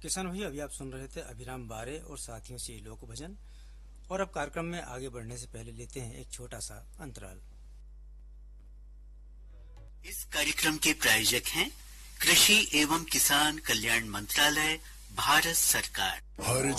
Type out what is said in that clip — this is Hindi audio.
किसान भाई, अभी आप सुन रहे थे अभिराम बारे और साथियों से लोक भजन। और अब कार्यक्रम में आगे बढ़ने से पहले लेते हैं एक छोटा सा अंतराल। इस कार्यक्रम के प्रायोजक हैं कृषि एवं किसान कल्याण मंत्रालय, भारत सरकार।